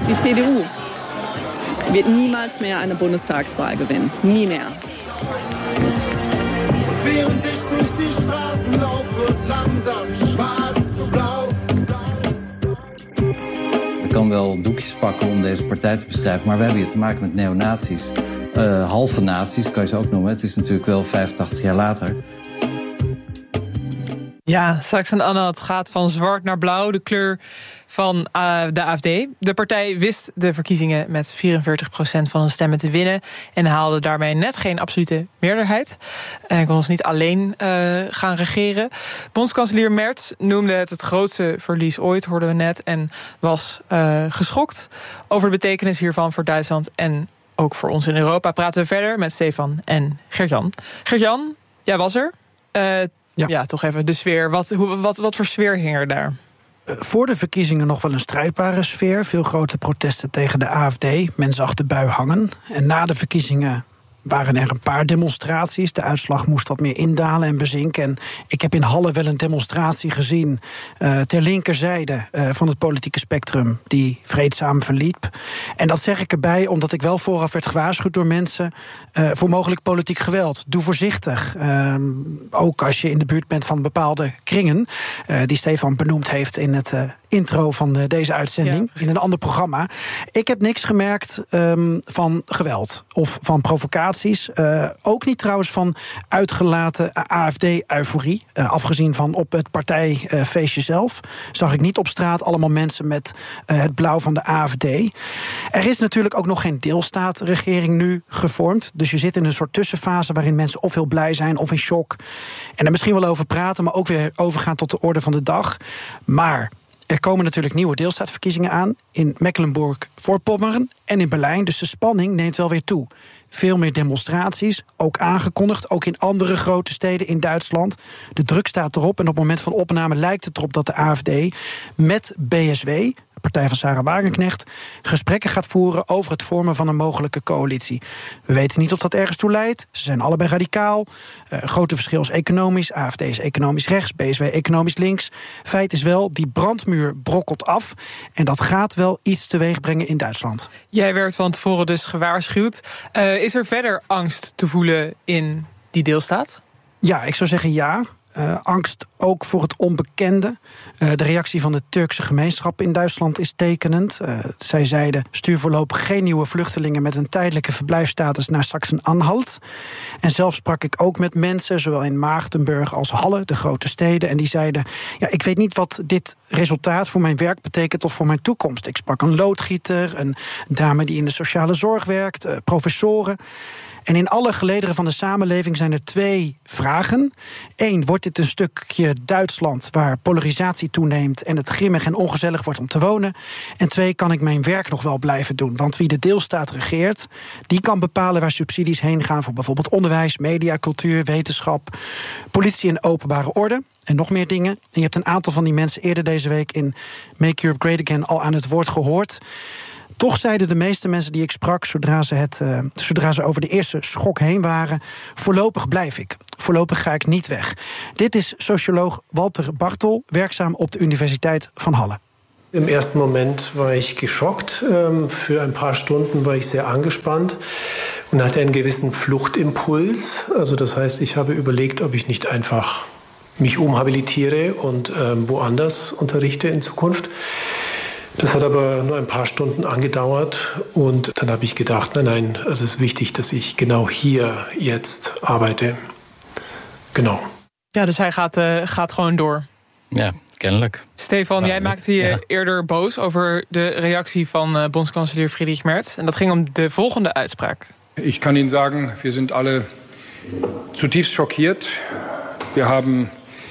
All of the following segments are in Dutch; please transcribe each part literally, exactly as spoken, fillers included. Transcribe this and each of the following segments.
Die C D U wird niemals mehr eine Bundestagswahl gewinnen. Nie mehr. Während ich durch die Straßen laufe, langsam schwarz zu blau. Ik kan wel doekjes pakken om deze partij te beschrijven, maar we hebben hier te maken met neonazies. Uh, halve nazi's, kan je ze ook noemen. Het is natuurlijk wel vijfentachtig jaar later. Ja, Sachsen-Anhalt gaat van zwart naar blauw, de kleur van uh, de A F D. De partij wist de verkiezingen met vierenveertig procent van de stemmen te winnen en haalde daarmee net geen absolute meerderheid. En kon ons niet alleen uh, gaan regeren. Bondskanselier Merz noemde het het grootste verlies ooit, hoorden we net, en was uh, geschokt over de betekenis hiervan voor Duitsland en ook voor ons in Europa. Praten we verder met Stefan en Gert-Jan. Gert-Jan, jij was er. Uh, Ja. ja, toch even de sfeer. Wat, hoe, wat, wat voor sfeer hing er daar? Voor de verkiezingen nog wel een strijdbare sfeer. Veel grote protesten tegen de A F D. Men zag de bui hangen. En na de verkiezingen waren er een paar demonstraties. De uitslag moest wat meer indalen en bezinken. En ik heb in Halle wel een demonstratie gezien uh, ter linkerzijde uh, van het politieke spectrum, die vreedzaam verliep. En dat zeg ik erbij omdat ik wel vooraf werd gewaarschuwd door mensen uh, voor mogelijk politiek geweld. Doe voorzichtig. Uh, ook als je in de buurt bent van bepaalde kringen, uh, die Stefan benoemd heeft in het uh, intro van de, deze uitzending, ja, in een ander programma. Ik heb niks gemerkt um, van geweld of van provocaties. Uh, ook niet trouwens van uitgelaten A F D-euforie. Uh, afgezien van op het partijfeestje zelf zag ik niet op straat allemaal mensen met uh, het blauw van de A F D. Er is natuurlijk ook nog geen deelstaatregering nu gevormd. Dus je zit in een soort tussenfase waarin mensen of heel blij zijn of in shock. En er misschien wel over praten, maar ook weer overgaan tot de orde van de dag. Maar er komen natuurlijk nieuwe deelstaatverkiezingen aan in Mecklenburg-Vorpommern en in Berlijn. Dus de spanning neemt wel weer toe. Veel meer demonstraties, ook aangekondigd, ook in andere grote steden in Duitsland. De druk staat erop en op het moment van opname lijkt het erop dat de A F D met B S W, de partij van Sarah Wagenknecht, gesprekken gaat voeren over het vormen van een mogelijke coalitie. We weten niet of dat ergens toe leidt. Ze zijn allebei radicaal. Uh, grote verschil is economisch. A F D is economisch rechts, B S W economisch links. Feit is wel, die brandmuur brokkelt af. En dat gaat wel iets teweeg brengen in Duitsland. Jij werd van tevoren dus gewaarschuwd. Uh, is er verder angst te voelen in die deelstaat? Ja, ik zou zeggen ja. Uh, angst ook voor het onbekende. Uh, de reactie van de Turkse gemeenschap in Duitsland is tekenend. Uh, zij zeiden, stuur voorlopig geen nieuwe vluchtelingen met een tijdelijke verblijfsstatus naar Sachsen-Anhalt. En zelf sprak ik ook met mensen, zowel in Maagdenburg als Halle, de grote steden. En die zeiden, ja, ik weet niet wat dit resultaat voor mijn werk betekent of voor mijn toekomst. Ik sprak een loodgieter, een dame die in de sociale zorg werkt, uh, professoren. En in alle gelederen van de samenleving zijn er twee vragen. Eén, wordt dit een stukje Duitsland waar polarisatie toeneemt en het grimmig en ongezellig wordt om te wonen? En twee, kan ik mijn werk nog wel blijven doen? Want wie de deelstaat regeert, die kan bepalen waar subsidies heen gaan voor bijvoorbeeld onderwijs, media, cultuur, wetenschap, politie en openbare orde. En nog meer dingen. En je hebt een aantal van die mensen eerder deze week in Make Europe Great Again al aan het woord gehoord. Toch zeiden de meeste mensen die ik sprak, zodra ze, het, uh, zodra ze over de eerste schok heen waren, voorlopig blijf ik. Voorlopig ga ik niet weg. Dit is socioloog Walter Bartel, werkzaam op de Universiteit van Halle. Im ersten Moment war ich geschockt. Für ein paar Stunden war ich sehr angespannt und hatte einen gewissen Fluchtimpuls. Also das heißt, ich habe überlegt, ob ich nicht einfach mich umhabilitiere und ähm, woanders unterrichte in Zukunft. Das hat aber nur ein paar Stunden angedauert und dann habe ich gedacht, nein, nein, es ist wichtig, dass ich genau hier jetzt arbeite. Genau. Ja, dus hij gaat, uh, gaat gewoon door. Ja, kennelijk. Stefan, nou, jij maakte je ja. eerder boos over de reactie van uh, bondskanselier Friedrich Merz. En dat ging om de volgende uitspraak. Ich kann Ihnen sagen, wir sind alle zutiefst schockiert. Wir haben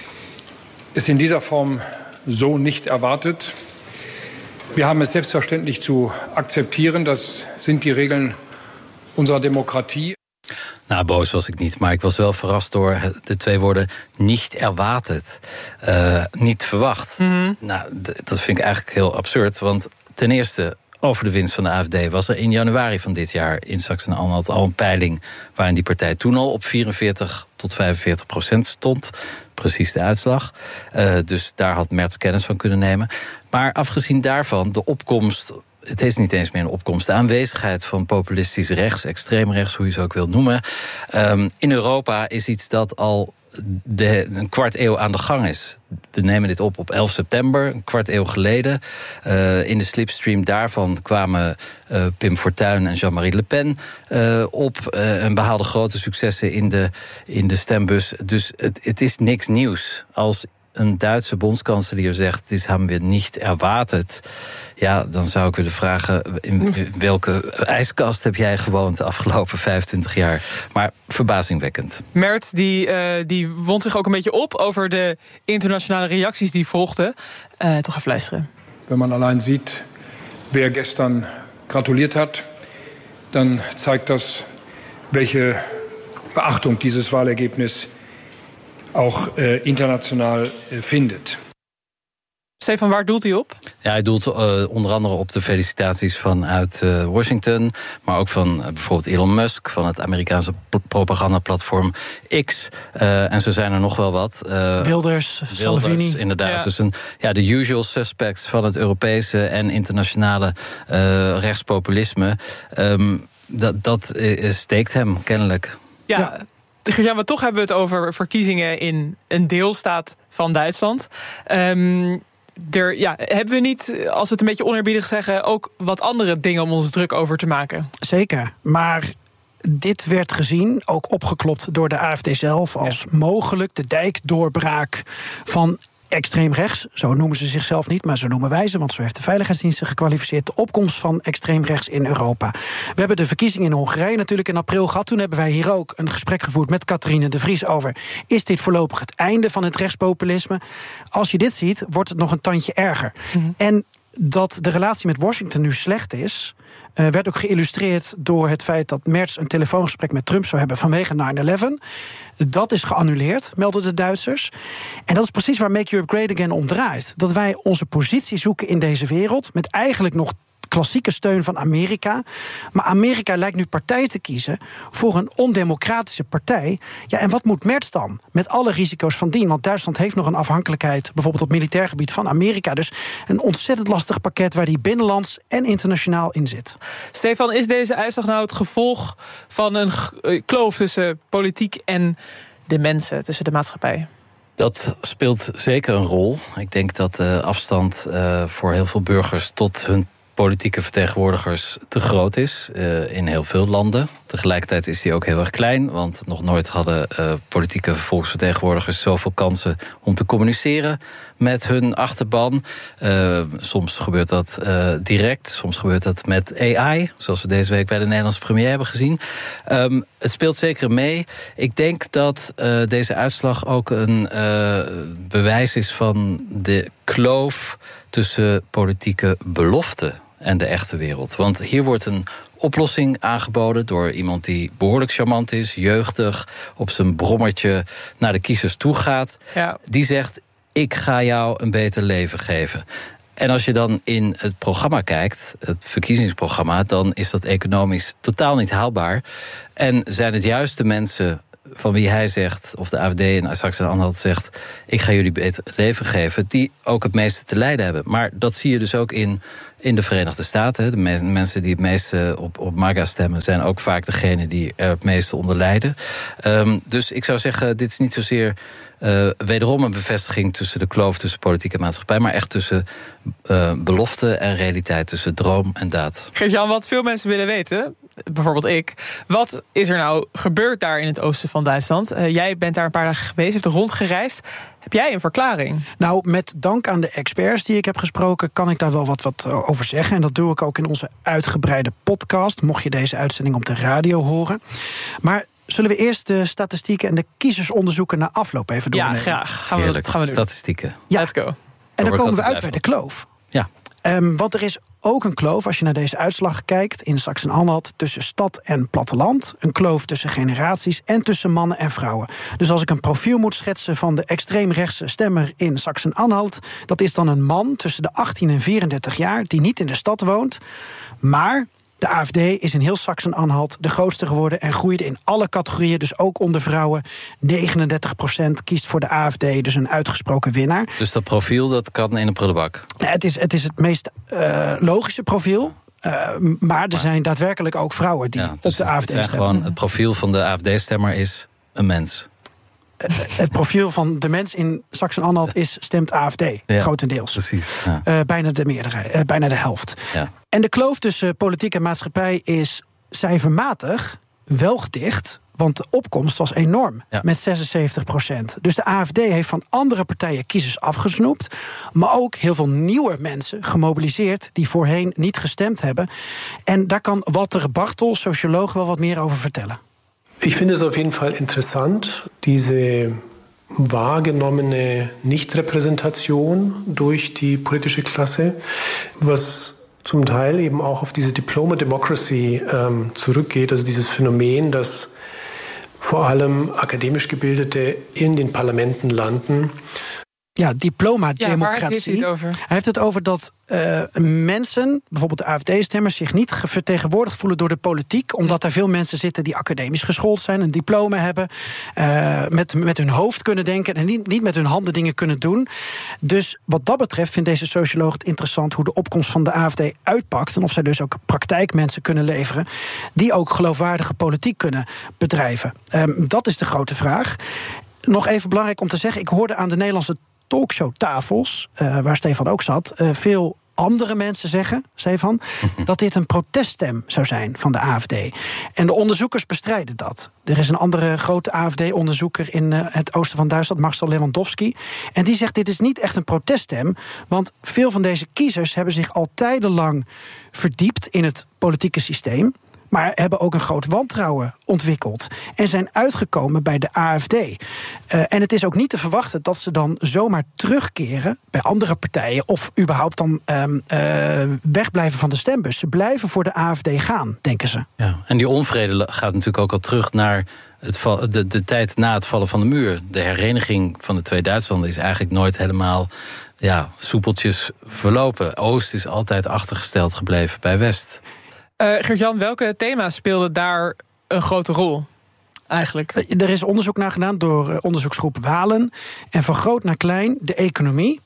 es in dieser Form so nicht erwartet. Wir haben es selbstverständlich zu akzeptieren. Das sind die Regeln unserer Demokratie. Nou, boos was ik niet, maar ik was wel verrast door de twee woorden niet erwartet. Uh, niet verwacht. Mm-hmm. Nou, d- dat vind ik eigenlijk heel absurd, want ten eerste, over de winst van de A F D was er in januari van dit jaar in Sachsen-Anhalt al een peiling waarin die partij toen al op vierenveertig tot vijfenveertig procent stond. Precies de uitslag. Uh, dus daar had Merz kennis van kunnen nemen. Maar afgezien daarvan, de opkomst het is niet eens meer een opkomst. De aanwezigheid van populistisch rechts, extreem rechts, hoe je ze ook wil noemen, um, in Europa is iets dat al De, een kwart eeuw aan de gang is. We nemen dit op op elf september, een kwart eeuw geleden. Uh, in de slipstream daarvan kwamen uh, Pim Fortuyn en Jean-Marie Le Pen uh, op uh, en behaalden grote successen in de, in de stembus. Dus het, het is niks nieuws. Als een Duitse bondskanselier zegt, dit hebben we niet erwartet, ja, dan zou ik willen vragen, in welke ijskast heb jij gewoond de afgelopen vijfentwintig jaar? Maar verbazingwekkend. Merz die, uh, die wond zich ook een beetje op over de internationale reacties die volgden. Uh, toch even luisteren. Wenn man allein sieht, wer gestern gratuliert hat, dann zeigt das, welche Beachtung dieses Wahlergebnis auch äh, international äh, findet. Stefan, waar doelt hij op? Ja, hij doelt uh, onder andere op de felicitaties vanuit uh, Washington, maar ook van uh, bijvoorbeeld Elon Musk, van het Amerikaanse p- propagandaplatform X. Uh, en zo zijn er nog wel wat. Uh, Wilders, Salvini. Inderdaad. Ja. Dus een, ja, de usual suspects van het Europese en internationale uh, rechtspopulisme. Um, dat, dat uh, steekt hem kennelijk. Ja. Ja. Gert-Jan, maar toch hebben we het over verkiezingen in een deelstaat van Duitsland. Um, er, ja, hebben we niet, als we het een beetje oneerbiedig zeggen, ook wat andere dingen om ons druk over te maken? Zeker, maar dit werd gezien, ook opgeklopt door de A F D zelf, als ja. mogelijk de dijkdoorbraak van extreem rechts. Zo noemen ze zichzelf niet, maar zo noemen wij ze, want zo heeft de Veiligheidsdienst zich gekwalificeerd. De opkomst van extreem rechts in Europa. We hebben de verkiezingen in Hongarije natuurlijk in april gehad. Toen hebben wij hier ook een gesprek gevoerd met Catharine de Vries over, is dit voorlopig het einde van het rechtspopulisme? Als je dit ziet, wordt het nog een tandje erger. Mm-hmm. En dat de relatie met Washington nu slecht is, Uh, werd ook geïllustreerd door het feit dat Merz een telefoongesprek met Trump zou hebben vanwege nine eleven. Dat is geannuleerd, melden de Duitsers. En dat is precies waar Make Europe Great Again om draait. Dat wij onze positie zoeken in deze wereld met eigenlijk nog klassieke steun van Amerika. Maar Amerika lijkt nu partij te kiezen voor een ondemocratische partij. Ja, en wat moet Merz dan? Met alle risico's van dien. Want Duitsland heeft nog een afhankelijkheid, bijvoorbeeld op militair gebied, van Amerika. Dus een ontzettend lastig pakket waar die binnenlands en internationaal in zit. Stefan, is deze uitslag nou het gevolg van een kloof tussen politiek en de mensen, tussen de maatschappij? Dat speelt zeker een rol. Ik denk dat de afstand uh, voor heel veel burgers tot hun politieke vertegenwoordigers te groot is uh, in heel veel landen. Tegelijkertijd is die ook heel erg klein, want nog nooit hadden uh, politieke volksvertegenwoordigers zoveel kansen om te communiceren met hun achterban. Uh, soms gebeurt dat uh, direct, soms gebeurt dat met A I, zoals we deze week bij de Nederlandse premier hebben gezien. Um, het speelt zeker mee. Ik denk dat uh, deze uitslag ook een uh, bewijs is van de kloof tussen politieke beloften en de echte wereld. Want hier wordt een oplossing aangeboden door iemand die behoorlijk charmant is, jeugdig, op zijn brommertje naar de kiezers toe gaat. Ja. Die zegt, ik ga jou een beter leven geven. En als je dan in het programma kijkt, het verkiezingsprogramma, dan is dat economisch totaal niet haalbaar. En zijn het juist de mensen van wie hij zegt, of de A F D en Sachsen-Anhalt zegt, ik ga jullie beter leven geven, die ook het meeste te lijden hebben. Maar dat zie je dus ook in, in de Verenigde Staten. De me- mensen die het meeste op, op MAGA stemmen zijn ook vaak degene die er het meeste onder lijden. Um, dus ik zou zeggen, dit is niet zozeer Uh, wederom een bevestiging tussen de kloof tussen politiek en maatschappij, maar echt tussen uh, belofte en realiteit, tussen droom en daad. Gert-Jan, wat veel mensen willen weten, bijvoorbeeld ik, wat is er nou gebeurd daar in het oosten van Duitsland? Uh, jij bent daar een paar dagen geweest, hebt er rondgereisd. Heb jij een verklaring? Nou, met dank aan de experts die ik heb gesproken, kan ik daar wel wat, wat over zeggen. En dat doe ik ook in onze uitgebreide podcast, mocht je deze uitzending op de radio horen. Maar zullen we eerst de statistieken en de kiezersonderzoeken na afloop even doornemen? Ja, graag. Gaan we, Heerlijk, dat gaan we doen. Statistieken. Ja. Let's go. En dan, dan komen we uit bij de kloof. Ja. Um, want er is ook een kloof, als je naar deze uitslag kijkt, in Sachsen-Anhalt tussen stad en platteland. Een kloof tussen generaties en tussen mannen en vrouwen. Dus als ik een profiel moet schetsen van de extreemrechtse stemmer in Sachsen-Anhalt, dat is dan een man tussen de achttien en vierendertig jaar die niet in de stad woont, maar De A F D is in heel Sachsen-Anhalt de grootste geworden en groeide in alle categorieën, dus ook onder vrouwen. negenendertig procent kiest voor de A F D, dus een uitgesproken winnaar. Dus dat profiel, dat kan in een prullenbak? Ja, het, is, het is het meest uh, logische profiel. Uh, maar er zijn daadwerkelijk ook vrouwen die ja, dus op de A F D het stemmen. Gewoon, het profiel van de A F D-stemmer is een mens. Uh, het profiel van de mens in Sachsen-Anhalt is stemt A F D, ja, grotendeels. Precies. Ja. Uh, bijna de meerderheid, uh, bijna de helft. Ja. En de kloof tussen politiek en maatschappij is cijfermatig wel gedicht. Want de opkomst was enorm, ja, met zesenzeventig procent. Dus de A F D heeft van andere partijen kiezers afgesnoept, maar ook heel veel nieuwe mensen gemobiliseerd die voorheen niet gestemd hebben. En daar kan Walter Bartel, socioloog, wel wat meer over vertellen. Ich finde es auf jeden Fall interessant, diese wahrgenommene Nichtrepräsentation durch die politische Klasse, was zum Teil eben auch auf diese Diploma Democracy ähm, zurückgeht, also dieses Phänomen, dass vor allem akademisch Gebildete in den Parlamenten landen. Ja, diploma-democratie. Ja, waar heeft hij het over? Hij heeft het over dat uh, mensen, bijvoorbeeld de A F D-stemmers, zich niet vertegenwoordigd voelen door de politiek, omdat er veel mensen zitten die academisch geschoold zijn, een diploma hebben, uh, met, met hun hoofd kunnen denken en niet, niet met hun handen dingen kunnen doen. Dus wat dat betreft vindt deze socioloog het interessant hoe de opkomst van de A F D uitpakt en of zij dus ook praktijkmensen kunnen leveren die ook geloofwaardige politiek kunnen bedrijven. Um, dat is de grote vraag. Nog even belangrijk om te zeggen, ik hoorde aan de Nederlandse talkshowtafels, uh, waar Stefan ook zat, uh, veel andere mensen zeggen, Stefan, dat dit een proteststem zou zijn van de A F D. En de onderzoekers bestrijden dat. Er is een andere grote A F D-onderzoeker in uh, het oosten van Duitsland, Marcel Lewandowski, en die zegt dit is niet echt een proteststem, want veel van deze kiezers hebben zich al tijdenlang verdiept in het politieke systeem, maar hebben ook een groot wantrouwen ontwikkeld en zijn uitgekomen bij de A F D. Uh, en het is ook niet te verwachten dat ze dan zomaar terugkeren bij andere partijen of überhaupt dan um, uh, wegblijven van de stembus. Ze blijven voor de A F D gaan, denken ze. Ja, en die onvrede gaat natuurlijk ook al terug naar het val, de, de tijd na het vallen van de muur. De hereniging van de twee Duitslanden is eigenlijk nooit helemaal ja, soepeltjes verlopen. Oost is altijd achtergesteld gebleven bij West. Uh, Gert-Jan, welke thema's speelden daar een grote rol eigenlijk? Er is onderzoek naar gedaan door onderzoeksgroep Walen. En van groot naar klein de economie,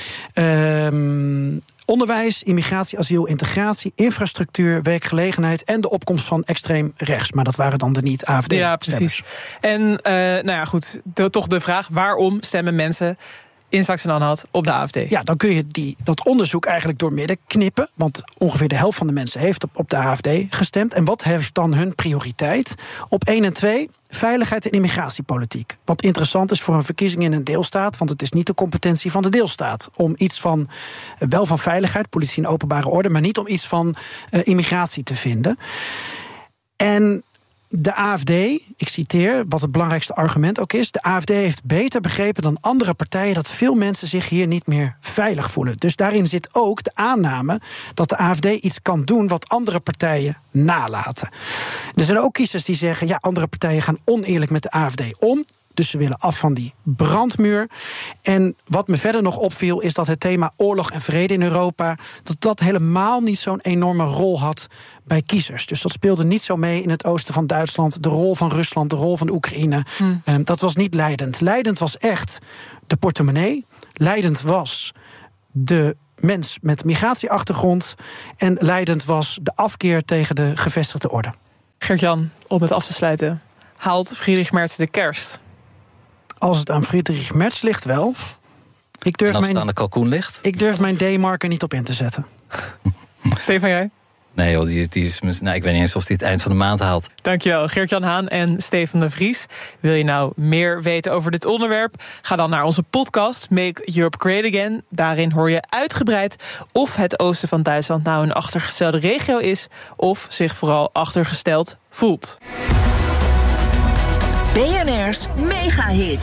um, onderwijs, immigratie, asiel, integratie, infrastructuur, werkgelegenheid en de opkomst van extreem rechts. Maar dat waren dan de niet-A F D-stemmers. Ja, precies. En uh, nou ja, goed, de, toch de vraag, waarom stemmen mensen in Sachsen-Anhalt op de A F D? Ja, dan kun je die, dat onderzoek eigenlijk doormidden knippen, want ongeveer de helft van de mensen heeft op, op de A F D gestemd. En wat heeft dan hun prioriteit? Op één en twee, veiligheid en immigratiepolitiek. Wat interessant is voor een verkiezing in een deelstaat, want het is niet de competentie van de deelstaat om iets van, wel van veiligheid, politie en openbare orde, maar niet om iets van uh, immigratie te vinden. En de A F D, ik citeer, wat het belangrijkste argument ook is, de A F D heeft beter begrepen dan andere partijen dat veel mensen zich hier niet meer veilig voelen. Dus daarin zit ook de aanname dat de A F D iets kan doen wat andere partijen nalaten. Er zijn ook kiezers die zeggen, ja, andere partijen gaan oneerlijk met de A F D om. Dus ze willen af van die brandmuur. En wat me verder nog opviel is dat het thema oorlog en vrede in Europa, dat dat helemaal niet zo'n enorme rol had bij kiezers. Dus dat speelde niet zo mee in het oosten van Duitsland. De rol van Rusland, de rol van de Oekraïne. Hmm. Um, dat was niet leidend. Leidend was echt de portemonnee. Leidend was de mens met migratieachtergrond. En leidend was de afkeer tegen de gevestigde orde. Gert-Jan, om het af te sluiten, haalt Friedrich Merz de kerst? Als het aan Friedrich Merz ligt, wel. Ik durf en als mijn, het aan de kalkoen ligt? Ik durf mijn D-marker niet op in te zetten. Stefan, jij? Nee joh, die is, die is, nou, ik weet niet eens of hij het eind van de maand haalt. Dankjewel, Geert-Jan Haan en Stefan de Vries. Wil je nou meer weten over dit onderwerp? Ga dan naar onze podcast Make Europe Great Again. Daarin hoor je uitgebreid of het oosten van Duitsland nou een achtergestelde regio is, of zich vooral achtergesteld voelt. B N R's Megahit.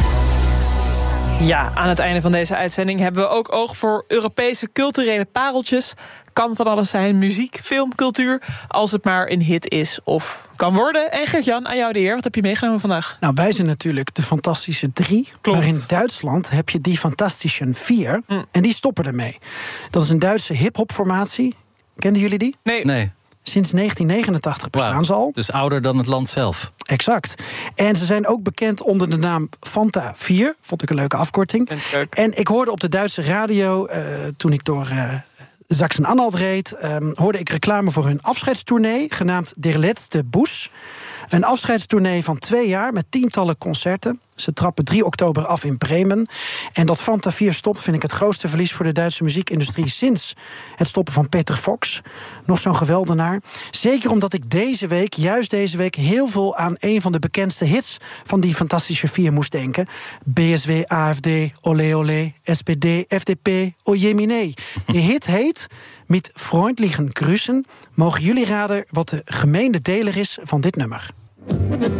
Ja, aan het einde van deze uitzending hebben we ook oog voor Europese culturele pareltjes. Kan van alles zijn, muziek, film, cultuur, als het maar een hit is of kan worden. En Gert-Jan, aan jou de eer. Wat heb je meegenomen vandaag? Nou, wij zijn natuurlijk de Fantastische Drie. Klopt. Maar in Duitsland heb je die Fantastischen Vier. Mm. En die stoppen ermee. Dat is een Duitse hip-hop formatie. Kenden jullie die? Nee. Nee. Sinds negentien negenentachtig bestaan Wow, ze al. Dus ouder dan het land zelf. Exact. En ze zijn ook bekend onder de naam Fanta vier. Vond ik een leuke afkorting. En ik hoorde op de Duitse radio, uh, toen ik door uh, Sachsen-Anhalt reed, um, hoorde ik reclame voor hun afscheidstournee, genaamd Der Letzte Bus. Een afscheidstournee van twee jaar met tientallen concerten. Ze trappen drie oktober af in Bremen. En dat Fanta vier stopt, vind ik het grootste verlies voor de Duitse muziekindustrie sinds het stoppen van Peter Fox. Nog zo'n geweldenaar. Zeker omdat ik deze week, juist deze week, heel veel aan een van de bekendste hits van die fantastische vier moest denken. B S W, A F D, Olé Olé, S P D, F D P, Ojemine. De hit heet Mit freundlichen Grüßen. Mogen jullie raden wat de gemeene deler is van dit nummer?